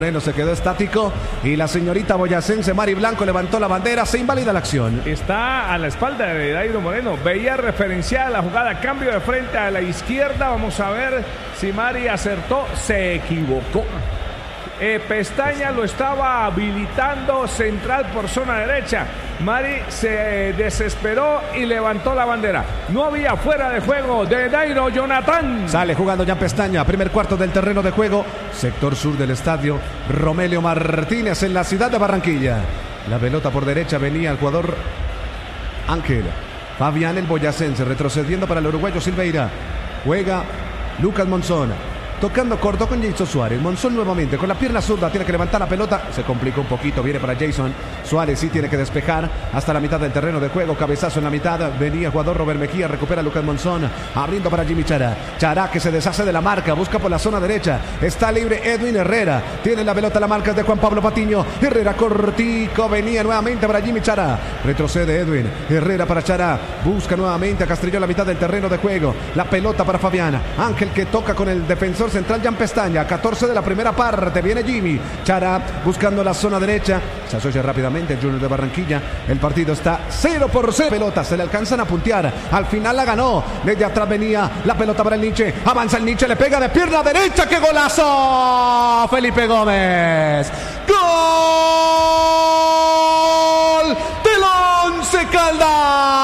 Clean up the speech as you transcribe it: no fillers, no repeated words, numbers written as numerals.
Moreno se quedó estático y la señorita boyacense Mari Blanco levantó la bandera, se invalida la acción. Está a la espalda de Dairo Moreno, veía referenciada la jugada, cambio de frente a la izquierda, vamos a ver si Mari acertó, se equivocó. Pestaña lo estaba habilitando central por zona derecha. Mari se desesperó y levantó la bandera. No había fuera de juego de Dairo Jonathan. Sale jugando Jan Pestaña, primer cuarto del terreno de juego, sector sur del estadio Romelio Martínez en la ciudad de Barranquilla. La pelota por derecha venía el jugador Ángel Fabián, el boyacense, retrocediendo para el uruguayo Silveira. Juega Lucas Monzón. Tocando corto con Jason Suárez. Monzón nuevamente con la pierna zurda. Tiene que levantar la pelota. Se complicó un poquito. Viene para Jason Suárez. Sí tiene que despejar hasta la mitad del terreno de juego. Cabezazo en la mitad. Venía el jugador Robert Mejía. Recupera a Lucas Monzón. Abriendo para Jimmy Chará. Chará que se deshace de la marca. Busca por la zona derecha. Está libre Edwin Herrera. Tiene la pelota. La marca de Juan Pablo Patiño. Herrera cortico. Venía nuevamente para Jimmy Chará. Retrocede Edwin. Herrera para Chará. Busca nuevamente a Castrillón la mitad del terreno de juego. La pelota para Fabián. Ángel que toca con el defensor central Jan Pestaña, 14 de la primera parte, viene Jimmy Chará buscando la zona derecha, se asocia rápidamente el Junior de Barranquilla, el partido está 0-0, pelotas se le alcanzan a puntear, al final la ganó, desde atrás venía la pelota para el Nietzsche, avanza el Nietzsche, le pega de pierna derecha, ¡qué golazo! Felipe Gómez, ¡gol!